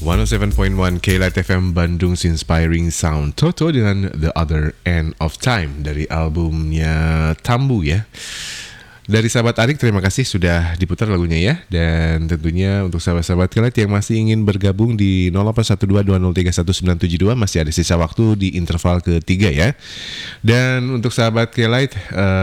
107.1 K-Light FM Bandung Inspiring Sound Toto dengan The Other End of Time dari albumnya Tambu ya. Dari sahabat Arik, terima kasih sudah diputar lagunya ya. Dan tentunya untuk sahabat-sahabat K-Light yang masih ingin bergabung di 0812203192 masih ada sisa waktu di interval ketiga ya. Dan untuk sahabat K-Light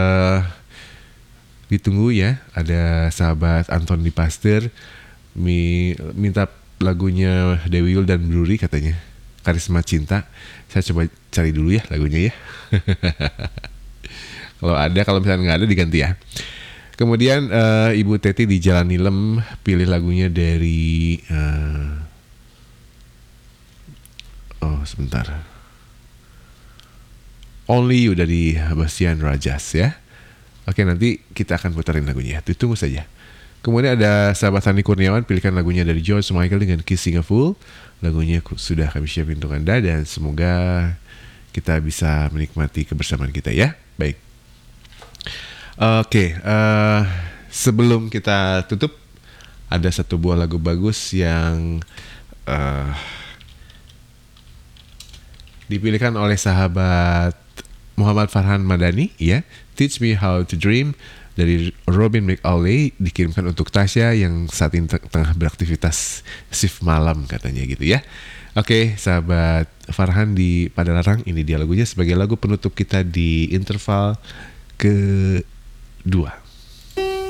ditunggu ya. Ada sahabat Anton di Pasteur minta lagunya Dewi Yul dan Bruri katanya, Karisma Cinta. Saya coba cari dulu ya lagunya ya. Kalau misalnya nggak ada diganti ya. Kemudian Ibu Teti di Jalan Nilem pilih lagunya dari sebentar, Only You dari Bastian Rajas ya. Oke, nanti kita akan putarin lagunya, tunggu saja. Kemudian ada sahabat Sani Kurniawan pilihkan lagunya dari George Michael dengan Kissing a Fool. Lagunya sudah kami siapin untuk Anda dan semoga kita bisa menikmati kebersamaan kita ya. Baik. Oke, sebelum kita tutup ada satu buah lagu bagus yang dipilihkan oleh sahabat Muhammad Farhan Madani ya. Teach Me How to Dream dari Robin McAuley, dikirimkan untuk Tasya yang saat ini tengah beraktivitas shift malam katanya gitu ya. Oke, sahabat Farhan di Padalarang, ini dia lagunya sebagai lagu penutup kita di interval kedua.